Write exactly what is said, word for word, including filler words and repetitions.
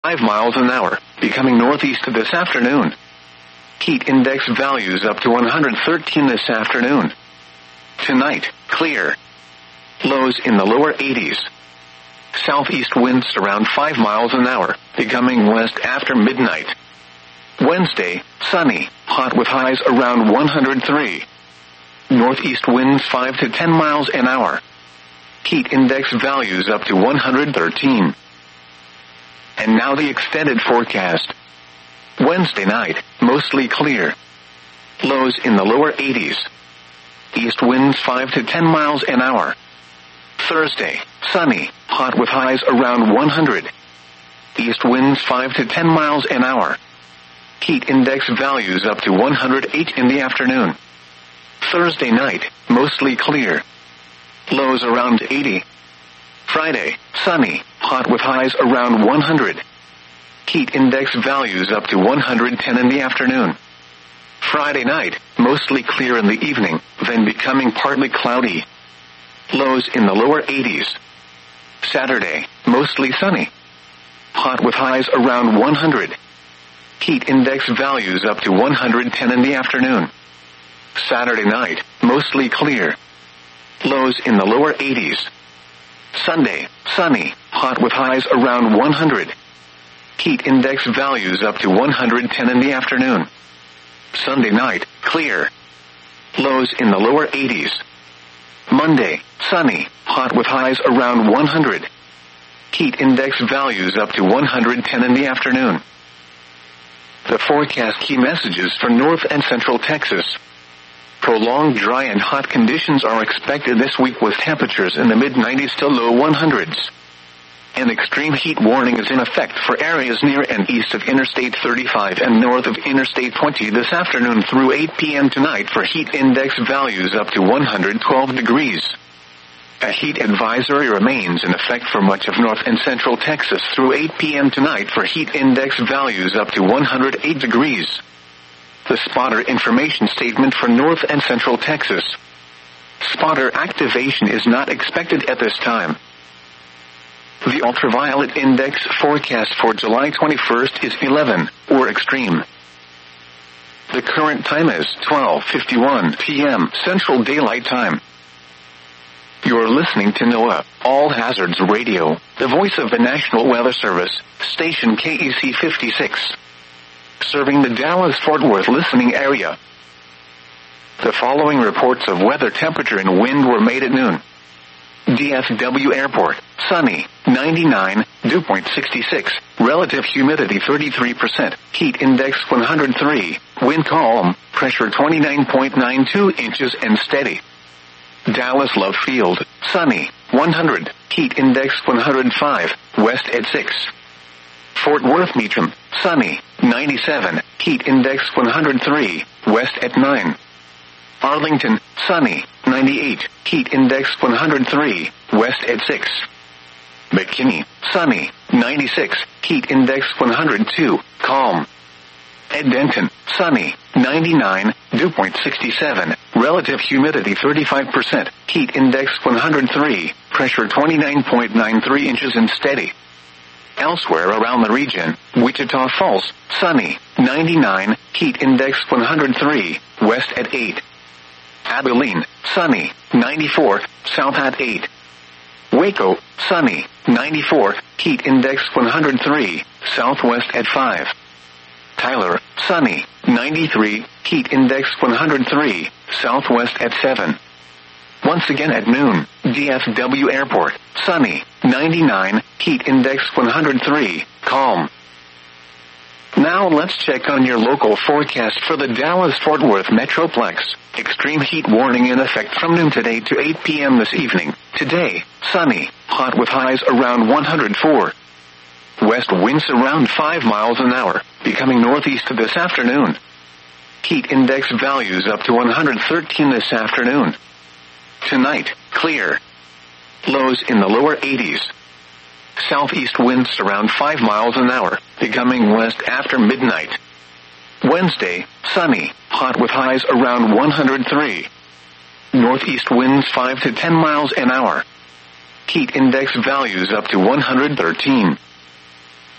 five miles an hour, becoming northeast this afternoon. Heat index values up to one hundred thirteen this afternoon. Tonight, clear. Lows in the lower eighties. Southeast winds around five miles an hour, becoming west after midnight. Wednesday, sunny, hot with highs around one hundred three. Northeast winds five to ten miles an hour. Heat index values up to one hundred thirteen. And now the extended forecast. Wednesday night, mostly clear. Lows in the lower eighties. East winds five to ten miles an hour. Thursday, sunny, hot with highs around one hundred. East winds five to ten miles an hour. Heat index values up to one hundred eight in the afternoon. Thursday night, mostly clear. Lows around eighty. Friday, sunny, hot with highs around one hundred. Heat index values up to one hundred ten in the afternoon. Friday night, mostly clear in the evening, then becoming partly cloudy. Lows in the lower eighties. Saturday, mostly sunny. Hot with highs around one hundred. Heat index values up to one hundred ten in the afternoon. Saturday night, mostly clear. Lows in the lower eighties. Sunday, sunny, hot with highs around one hundred. Heat index values up to one hundred ten in the afternoon. Sunday night, clear. Lows in the lower eighties. Monday, sunny, hot with highs around one hundred. Heat index values up to one hundred ten in the afternoon. The forecast key messages for North and Central Texas. Prolonged dry and hot conditions are expected this week with temperatures in the mid nineties to low one hundreds. An extreme heat warning is in effect for areas near and east of Interstate thirty-five and north of Interstate twenty this afternoon through eight p.m. tonight for heat index values up to one hundred twelve degrees. A heat advisory remains in effect for much of North and Central Texas through eight p.m. tonight for heat index values up to one hundred eight degrees. The spotter information statement for North and Central Texas. Spotter activation is not expected at this time. The ultraviolet index forecast for July twenty-first is eleven, or extreme. The current time is twelve fifty-one p.m. Central Daylight Time. You're listening to NOAA, All Hazards Radio, the voice of the National Weather Service, station K E C fifty-six. Serving the Dallas-Fort Worth listening area. The following reports of weather, temperature, and wind were made at noon. D F W Airport, sunny, ninety-nine, dew point sixty-six, relative humidity thirty-three percent, heat index one hundred three, wind calm, pressure twenty-nine point nine two inches and steady. Dallas Love Field, sunny, one hundred, heat index one hundred five, west at six. Fort Worth Meacham, sunny, ninety-seven, heat index one hundred three, west at nine. Arlington, sunny, ninety-eight, heat index one hundred three, west at six. McKinney, sunny, ninety-six, heat index one hundred two, calm. Ed Denton, sunny, ninety-nine, dew point sixty-seven, relative humidity thirty-five percent, heat index one hundred three, pressure twenty-nine point nine three inches and steady. Elsewhere around the region, Wichita Falls, sunny, ninety-nine, heat index one hundred three, west at eight. Abilene, sunny, ninety-four, south at eight. Waco, sunny, ninety-four, heat index one hundred three, southwest at five. Tyler, sunny, ninety-three, heat index one hundred three, southwest at seven. Once again at noon, D F W Airport, sunny, ninety-nine, heat index one hundred three, calm. Now let's check on your local forecast for the Dallas-Fort Worth Metroplex. Extreme heat warning in effect from noon today to eight p.m. this evening. Today, sunny, hot with highs around one hundred four. West winds around five miles an hour, becoming northeast this afternoon. Heat index values up to one hundred thirteen this afternoon. Tonight, clear. Lows in the lower eighties. Southeast winds around five miles an hour, becoming west after midnight. Wednesday, sunny, hot with highs around one hundred three. Northeast winds five to ten miles an hour. Heat index values up to one hundred thirteen.